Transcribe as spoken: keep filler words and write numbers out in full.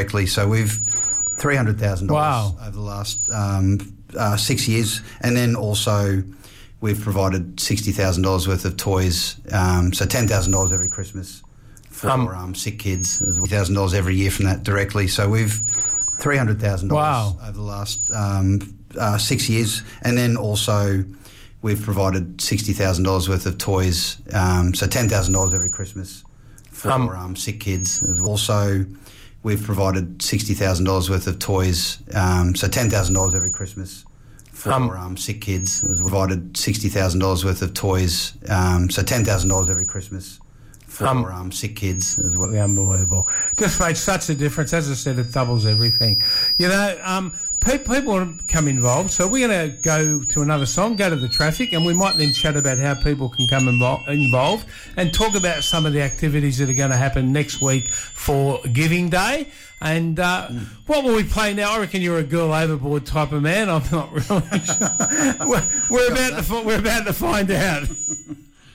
directly. So we've three hundred thousand dollars Wow. over the last um, uh, six years. And then also we've provided sixty thousand dollars worth of toys, um, so ten thousand dollars every Christmas for Um, um, sick kids, one thousand dollars every year from that directly. So we've three hundred thousand dollars Wow. over the last um, uh, six years. And then also we've provided sixty thousand dollars worth of toys, um, so ten thousand dollars every Christmas for Um, um, sick kids. Also, we've provided sixty thousand dollars worth of toys, um, so ten thousand dollars every Christmas for Um, um, sick kids. We've provided sixty thousand dollars worth of toys, um, so ten thousand dollars every Christmas for Um, um, sick kids as well. Unbelievable. Just makes such a difference. As I said, it doubles everything. You know, um, pe- people want to become involved, so we're going to go to another song, go to the traffic, and we might then chat about how people can come invol- involved and talk about some of the activities that are going to happen next week for Giving Day. And uh, mm. what will we play now? I reckon you're a Girl Overboard type of man. I'm not really sure. we're, we're, about to, fi- we're about to find out.